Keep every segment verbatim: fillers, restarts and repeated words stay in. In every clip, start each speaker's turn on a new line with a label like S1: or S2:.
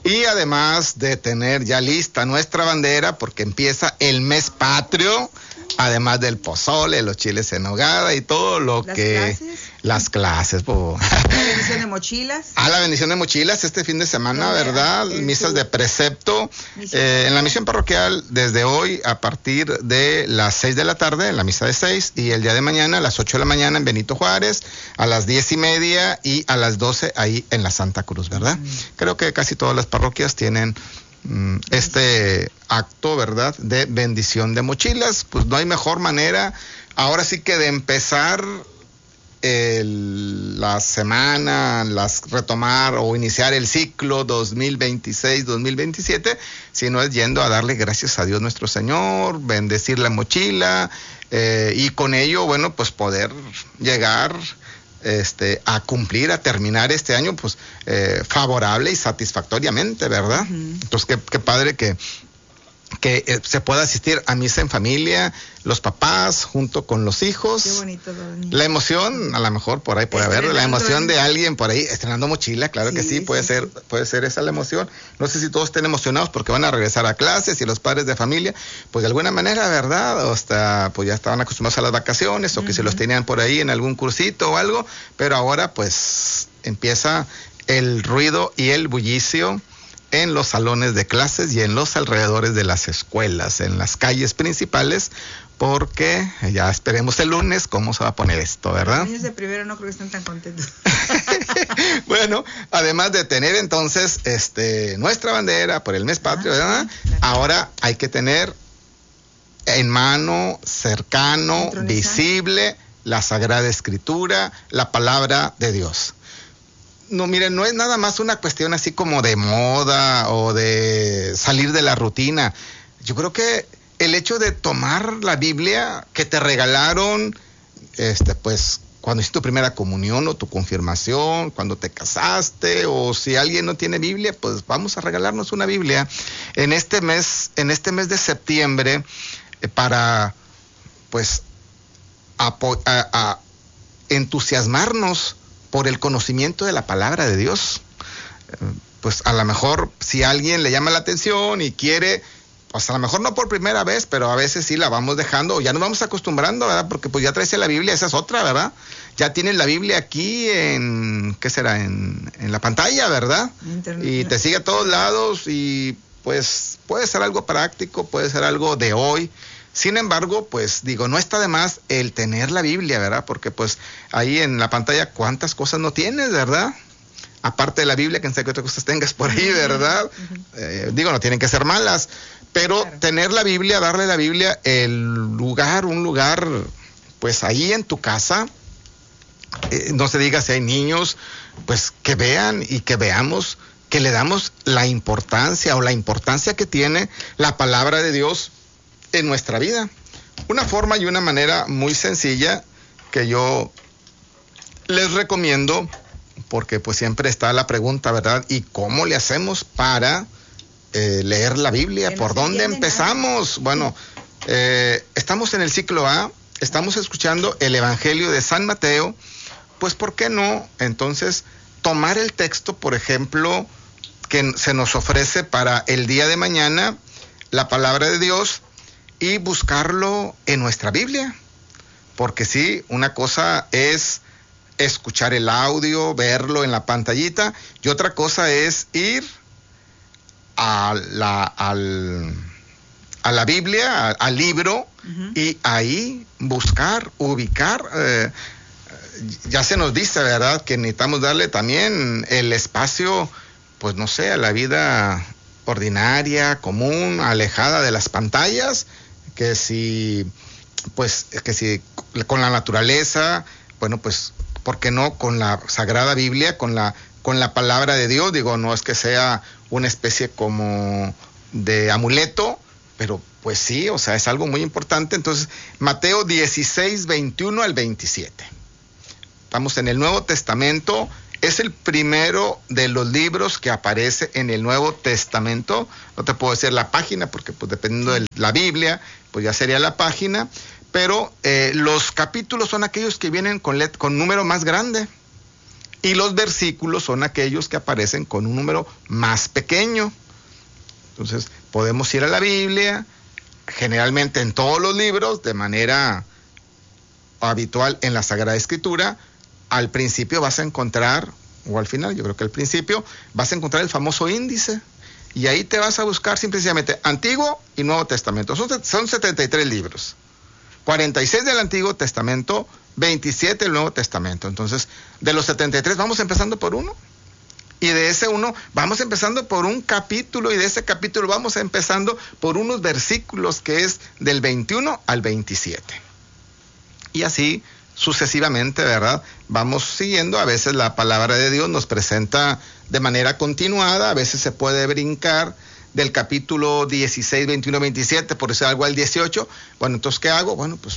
S1: Y además de tener ya lista nuestra bandera, porque empieza el mes patrio, además del pozole, los chiles en nogada y todo lo
S2: ¿Las
S1: que...
S2: clases?
S1: Las clases, po.
S2: La bendición de mochilas.
S1: Ah, la bendición de mochilas este fin de semana,
S2: No,
S1: ¿verdad?
S2: eh,
S1: Misas
S2: su-
S1: de precepto.
S2: Misión
S1: Eh, en la misión parroquial, desde hoy, a partir de las seis de la tarde, en la misa de seis, y el día de mañana, a las ocho de la mañana, en Benito Juárez, a las diez y media, y a las doce, ahí en la Santa Cruz, ¿verdad? Mm. Creo que casi todas las parroquias tienen mm, este acto, ¿verdad?, de bendición de mochilas. Pues no hay mejor manera, ahora sí que de empezar El, la semana, las retomar o iniciar el ciclo dos mil veintiséis dos mil veintisiete, sino es yendo a darle gracias a Dios nuestro Señor, bendecir la mochila, eh, y con ello, bueno, pues poder llegar este, a cumplir, a terminar este año, pues eh, favorable y satisfactoriamente, ¿verdad? Uh-huh. Entonces, qué, qué padre que que eh, se pueda asistir a misa en familia, los papás junto con los hijos.
S2: Qué bonito, doña.
S1: La emoción, a lo mejor por ahí puede haber, la emoción de alguien por ahí estrenando mochila, claro sí, que sí, puede sí, ser, sí. puede ser esa la emoción. No sé si todos estén emocionados porque van a regresar a clases y los padres de familia, pues de alguna manera, ¿verdad? O hasta, pues ya estaban acostumbrados a las vacaciones, o uh-huh. que se los tenían por ahí en algún cursito o algo, pero ahora pues empieza el ruido y el bullicio en los salones de clases y en los alrededores de las escuelas, en las calles principales, porque ya esperemos el lunes cómo se va a poner esto, ¿verdad?
S2: Los niños de primero no creo que estén tan contentos.
S1: Bueno, además de tener entonces este nuestra bandera por el mes patrio, ¿verdad? Ahora hay que tener en mano, cercano, visible, la Sagrada Escritura, la palabra de Dios. No, miren, no es nada más una cuestión así como de moda o de salir de la rutina. Yo creo que el hecho de tomar la Biblia que te regalaron, este, pues, cuando hiciste tu primera comunión o tu confirmación, cuando te casaste, o si alguien no tiene Biblia, pues vamos a regalarnos una Biblia en este mes, en este mes de septiembre, eh, para, pues, apo- a, a entusiasmarnos por el conocimiento de la palabra de Dios. Pues a lo mejor si a alguien le llama la atención y quiere, pues a lo mejor no por primera vez, pero a veces sí la vamos dejando, o ya nos vamos acostumbrando, ¿verdad? Porque pues ya traes la Biblia, esa es otra, ¿verdad? Ya tienes la Biblia aquí en, ¿qué será? En, en la pantalla, ¿verdad? Internet. Y te sigue a todos lados y pues puede ser algo práctico, puede ser algo de hoy. Sin embargo, pues digo, no está de más el tener la Biblia, ¿verdad? Porque pues ahí en la pantalla cuántas cosas no tienes, ¿verdad? Aparte de la Biblia, que no sé qué otras cosas tengas por ahí, ¿verdad? Uh-huh. Eh, digo, no tienen que ser malas, pero claro, tener la Biblia, darle la Biblia el lugar, un lugar, pues ahí en tu casa, eh, no se diga si hay niños, pues que vean y que veamos, que le damos la importancia o la importancia que tiene la palabra de Dios en nuestra vida. Una forma y una manera muy sencilla que yo les recomiendo, porque pues siempre está la pregunta, ¿verdad? ¿Y cómo le hacemos para eh, leer la Biblia? ¿Por no dónde empezamos? Nada. Bueno, eh, estamos en el ciclo A, estamos escuchando el Evangelio de San Mateo, pues ¿por qué no? Entonces, tomar el texto, por ejemplo, que se nos ofrece para el día de mañana, la palabra de Dios, y buscarlo en nuestra Biblia, porque sí, una cosa es escuchar el audio, verlo en la pantallita, y otra cosa es ir a la, al, a la Biblia, a, al libro, uh-huh. y ahí buscar, ubicar, eh, ya se nos dice, ¿verdad?, que necesitamos darle también el espacio, pues no sé, a la vida ordinaria, común, alejada de las pantallas, que si, pues, que si con la naturaleza, bueno, pues, ¿por qué no con la Sagrada Biblia, con la, con la palabra de Dios? Digo, no es que sea una especie como de amuleto, pero pues sí, o sea, es algo muy importante. Entonces, Mateo dieciséis, veintiuno al veintisiete. Estamos en el Nuevo Testamento. Es el primero de los libros que aparece en el Nuevo Testamento. No te puedo decir la página porque pues dependiendo de la Biblia, pues ya sería la página. Pero eh, los capítulos son aquellos que vienen con, let- con número más grande. Y los versículos son aquellos que aparecen con un número más pequeño. Entonces, podemos ir a la Biblia, generalmente en todos los libros, de manera habitual en la Sagrada Escritura. Al principio vas a encontrar, o al final, yo creo que al principio, vas a encontrar el famoso índice. Y ahí te vas a buscar simplemente Antiguo y Nuevo Testamento. Son, son setenta y tres libros. cuarenta y seis del Antiguo Testamento, veintisiete del Nuevo Testamento. Entonces, de los setenta y tres vamos empezando por uno. Y de ese uno vamos empezando por un capítulo, y de ese capítulo vamos empezando por unos versículos que es del veintiuno al veintisiete. Y así sucesivamente, ¿verdad? Vamos siguiendo. A veces la palabra de Dios nos presenta de manera continuada, a veces se puede brincar del capítulo dieciséis, veintiuno, veintisiete, por decir algo, al dieciocho. Bueno, entonces, ¿qué hago? Bueno, pues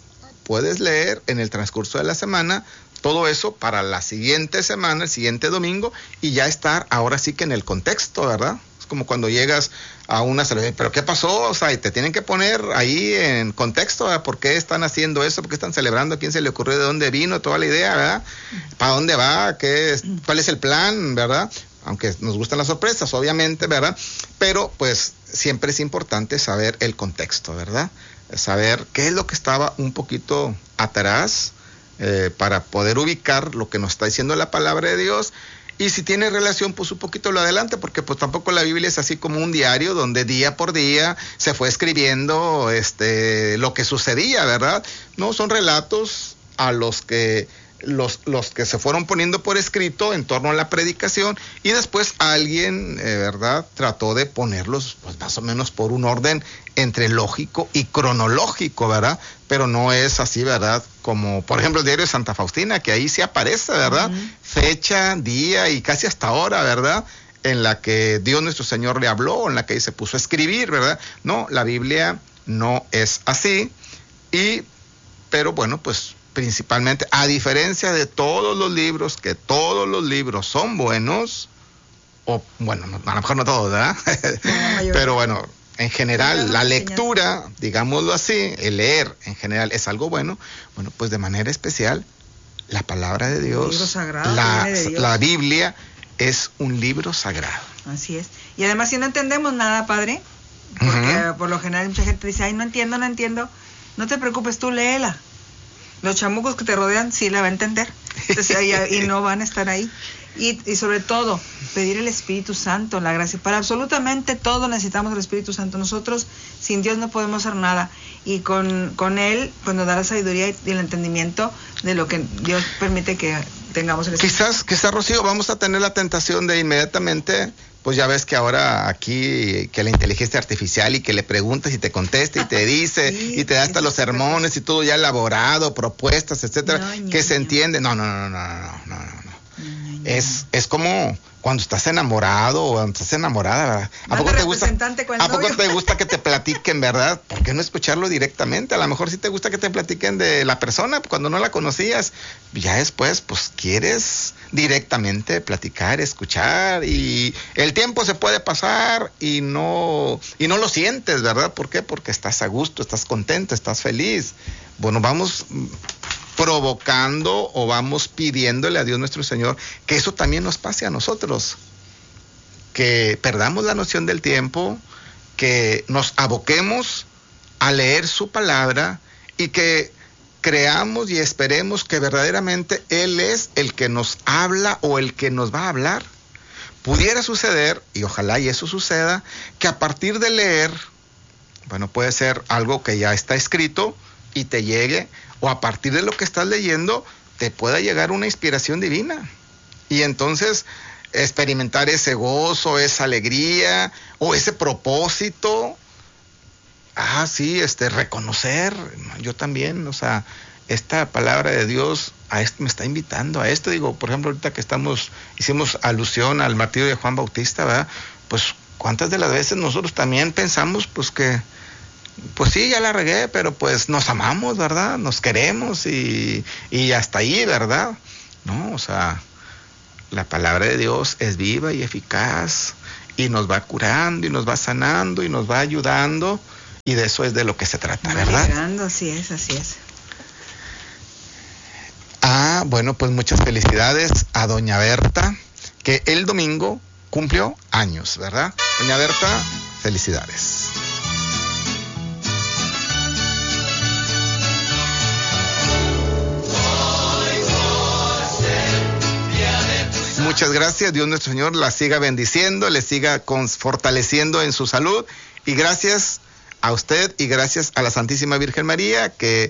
S1: puedes leer en el transcurso de la semana todo eso para la siguiente semana, el siguiente domingo, y ya estar ahora sí que en el contexto, ¿verdad? Es como cuando llegas a una celebración, ¿pero qué pasó? O sea, y te tienen que poner ahí en contexto, ¿verdad? ¿Por qué están haciendo eso? ¿Por qué están celebrando? ¿A quién se le ocurrió? ¿De dónde vino? Toda la idea, ¿verdad? ¿Para dónde va? ¿Qué es? ¿Cuál es el plan? ¿Verdad? Aunque nos gustan las sorpresas, obviamente, ¿verdad? Pero, pues, siempre es importante saber el contexto, ¿verdad? Saber qué es lo que estaba un poquito atrás, eh, para poder ubicar lo que nos está diciendo la palabra de Dios. Y si tiene relación, pues un poquito lo adelante, porque pues tampoco la Biblia es así como un diario donde día por día se fue escribiendo este lo que sucedía, ¿verdad? No, son relatos a los que los, los que se fueron poniendo por escrito en torno a la predicación, y después alguien, eh, ¿verdad?, trató de ponerlos pues más o menos por un orden entre lógico y cronológico, ¿verdad? Pero no es así, ¿verdad? Como, por ejemplo, el diario de Santa Faustina, que ahí sí aparece, ¿verdad? Uh-huh. Fecha, día y casi hasta hora, ¿verdad?, en la que Dios nuestro Señor le habló, en la que se puso a escribir, ¿verdad? No, la Biblia no es así. Y, pero bueno, pues principalmente, a diferencia de todos los libros, que todos los libros son buenos, o bueno, no, a lo mejor no todos, ¿verdad? Pero bueno, en general, la lectura, digámoslo así, el leer en general es algo bueno. Bueno, pues de manera especial, la palabra de Dios, sagrado, la, de Dios. La Biblia es un libro sagrado.
S2: Así es. Y además, si no entendemos nada, padre, porque uh-huh. por lo general mucha gente dice, ay, no entiendo, no entiendo, no te preocupes, tú léela. Los chamucos que te rodean sí la va a entender. Entonces, y, y no van a estar ahí. Y, y sobre todo, pedir el Espíritu Santo, la gracia. Para absolutamente todo necesitamos el Espíritu Santo. Nosotros sin Dios no podemos hacer nada. Y con, con Él, pues nos da la sabiduría y, y el entendimiento de lo que Dios permite que tengamos el Espíritu.
S1: Quizás, quizás, Rocío, vamos a tener la tentación de inmediatamente, pues ya ves que ahora aquí, que la inteligencia artificial y que le preguntas y te contesta y te dice, sí, y te da hasta los sermones y todo ya elaborado, propuestas, etcétera, no, que ño, se ño. entiende. No, no, no, no, no, no, no, no. Es, es como cuando estás enamorado o cuando estás enamorada, ¿verdad? ¿A poco te gusta, ¿a poco te gusta que te platiquen, verdad? ¿Por qué no escucharlo directamente? A lo mejor sí te gusta que te platiquen de la persona cuando no la conocías. Ya después, pues quieres directamente platicar, escuchar, y el tiempo se puede pasar y no, y no lo sientes, ¿verdad? ¿Por qué? Porque estás a gusto, estás contento, estás feliz. Bueno, vamos provocando o vamos pidiéndole a Dios nuestro Señor que eso también nos pase a nosotros, que perdamos la noción del tiempo, que nos aboquemos a leer su palabra y que creamos y esperemos que verdaderamente Él es el que nos habla o el que nos va a hablar. Pudiera suceder, y ojalá y eso suceda, que a partir de leer, bueno, puede ser algo que ya está escrito y te llegue, o a partir de lo que estás leyendo te pueda llegar una inspiración divina, y entonces experimentar ese gozo, esa alegría o ese propósito. Ah, sí, este, reconocer, yo también, o sea, esta palabra de Dios a esto me está invitando a esto. Digo, por ejemplo, ahorita que estamos, hicimos alusión al martirio de Juan Bautista, ¿verdad? Pues cuántas de las veces nosotros también pensamos, pues que pues sí, ya la regué, pero pues nos amamos, ¿verdad? Nos queremos y, y hasta ahí, ¿verdad? No, o sea, la palabra de Dios es viva y eficaz y nos va curando y nos va sanando y nos va ayudando, y de eso es de lo que se trata, ¿verdad?
S2: Ayudando, así es, así es.
S1: Ah, Ah, bueno, pues muchas felicidades a doña Berta, que el domingo cumplió años, ¿verdad? Doña Berta, felicidades. Muchas gracias, Dios nuestro Señor la siga bendiciendo, le siga con, fortaleciendo en su salud, y gracias a usted y gracias a la Santísima Virgen María, que